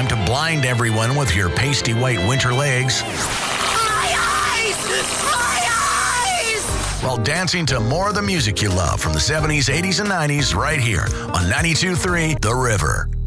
time to blind everyone with your pasty white winter legs. My eyes! My eyes! While dancing to more of the music you love from the 70s, 80s, and 90s right here on 92.3 The River.